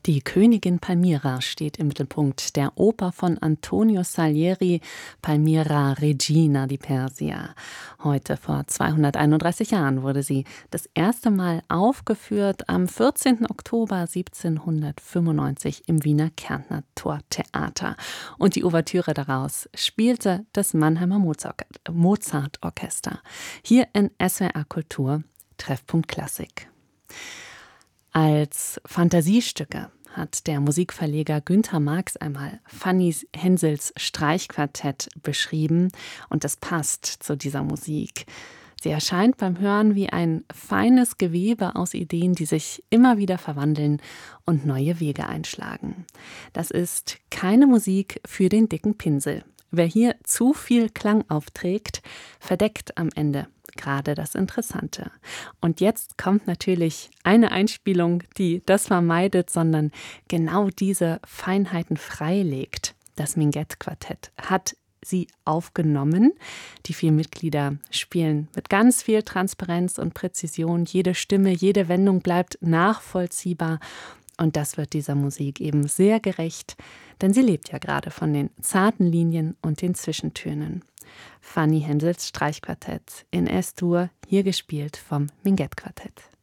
Die Königin Palmira steht im Mittelpunkt der Oper von Antonio Salieri, Palmira Regina di Persia. Heute vor 231 Jahren wurde sie das erste Mal aufgeführt am 14. Oktober 1795 im Wiener Kärntner Tortheater. Und die Ouvertüre daraus spielte das Mannheimer Mozartorchester. Hier in SWR Kultur, Treffpunkt Klassik. Als Fantasiestücke hat der Musikverleger Günter Marx einmal Fanny Hensels Streichquartett beschrieben und das passt zu dieser Musik. Sie erscheint beim Hören wie ein feines Gewebe aus Ideen, die sich immer wieder verwandeln und neue Wege einschlagen. Das ist keine Musik für den dicken Pinsel. Wer hier zu viel Klang aufträgt, verdeckt am Ende gerade das Interessante. Und jetzt kommt natürlich eine Einspielung, die das vermeidet, sondern genau diese Feinheiten freilegt. Das Minguett-Quartett hat sie aufgenommen. Die 4 Mitglieder spielen mit ganz viel Transparenz und Präzision. Jede Stimme, jede Wendung bleibt nachvollziehbar. Und das wird dieser Musik eben sehr gerecht, denn sie lebt ja gerade von den zarten Linien und den Zwischentönen. Fanny Hensels Streichquartett in S-Dur, hier gespielt vom Minguett-Quartett.